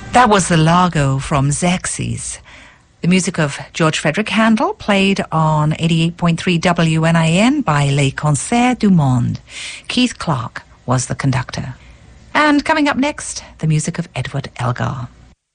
That was the Largo from Xerxes. The music of George Frederick Handel, played on 88.3 WNIN by Les Concerts du Monde. Keith Clark was the conductor. And coming up next, the music of Edward Elgar.